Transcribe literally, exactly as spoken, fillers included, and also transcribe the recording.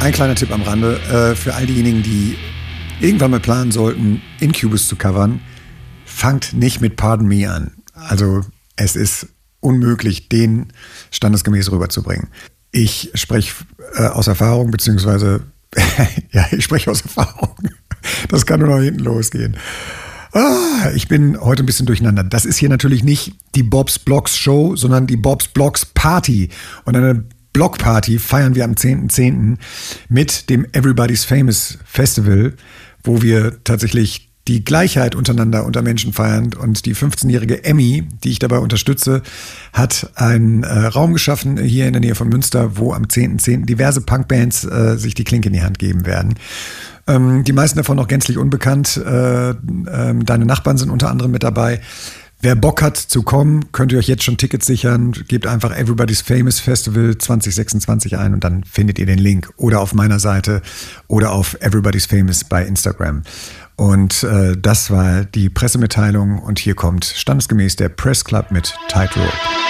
ein kleiner Tipp am Rande äh, für all diejenigen, die irgendwann mal planen sollten, Incubus zu covern, fangt nicht mit Pardon Me an. Also es ist unmöglich, den standesgemäß rüberzubringen. Ich spreche äh, aus Erfahrung, beziehungsweise ja, ich spreche aus Erfahrung. Das kann nur noch hinten losgehen. Ah, ich bin heute ein bisschen durcheinander. Das ist hier natürlich nicht die Bob's Blocks Show, sondern die Bob's Blocks Party. Und eine Blockparty feiern wir am zehnten zehnten mit dem Everybody's Famous Festival, wo wir tatsächlich die Gleichheit untereinander unter Menschen feiern. Und die fünfzehnjährige Emmy, die ich dabei unterstütze, hat einen äh, Raum geschaffen hier in der Nähe von Münster, wo am zehnten zehnten diverse Punkbands äh, sich die Klinke in die Hand geben werden. Ähm, die meisten davon noch gänzlich unbekannt. Äh, äh, deine Nachbarn sind unter anderem mit dabei. Wer Bock hat zu kommen, könnt ihr euch jetzt schon Tickets sichern. Gebt einfach Everybody's Famous Festival zwanzig sechsundzwanzig ein und dann findet ihr den Link. Oder auf meiner Seite oder auf Everybody's Famous bei Instagram. Und äh, das war die Pressemitteilung und hier kommt standesgemäß der Press Club mit Tightrope.